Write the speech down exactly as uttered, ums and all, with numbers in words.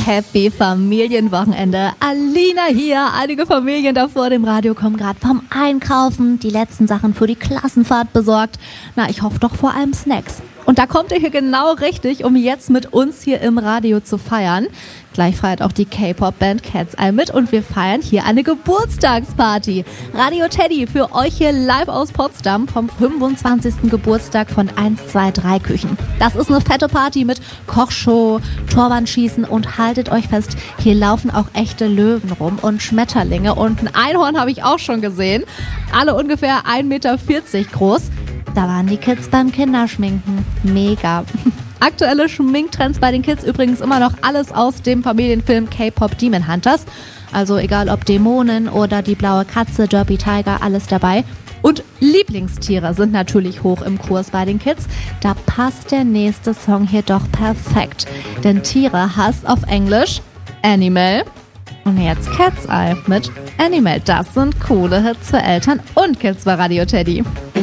Happy Familienwochenende. Alina hier. Einige Familien da vor dem Radio kommen gerade vom Einkaufen, die letzten Sachen für die Klassenfahrt besorgt. Na, ich hoffe doch vor allem Snacks. Und da kommt ihr hier genau richtig, um jetzt mit uns hier im Radio zu feiern. Gleich feiert auch die K-Pop-Band Cat's Eye mit und wir feiern hier eine Geburtstagsparty. Radio Teddy für euch hier live aus Potsdam vom fünfundzwanzigsten Geburtstag von eins zwei drei Küchen. Das ist eine fette Party mit Kochshow, Torwandschießen und haltet euch fest, hier laufen auch echte Löwen rum und Schmetterlinge und ein Einhorn habe ich auch schon gesehen. Alle ungefähr ein Meter vierzig groß. Da waren die Kids beim Kinderschminken. Mega. Aktuelle Schminktrends bei den Kids übrigens immer noch alles aus dem Familienfilm K-Pop Demon Hunters. Also egal ob Dämonen oder die blaue Katze, Derpy Tiger, alles dabei. Und Lieblingstiere sind natürlich hoch im Kurs bei den Kids. Da passt der nächste Song hier doch perfekt. Denn Tiere heißt auf Englisch Animal. Und jetzt Cat's Eye mit Animal. Das sind coole Hits für Eltern und Kids bei Radio Teddy.